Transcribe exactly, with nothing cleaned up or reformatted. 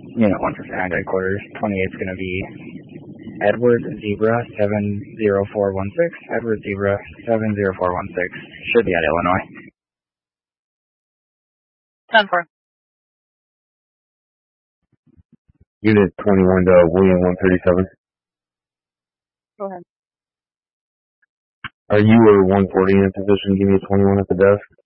Unit one fifty headquarters. twenty-eight is going to be Edward Zebra seven zero four one six. Edward Zebra seven zero four one six. Should be at Illinois. ten four. Unit twenty-one to William one thirty-seven. Go ahead. Are you or one forty in position? Give me a twenty-one at the desk.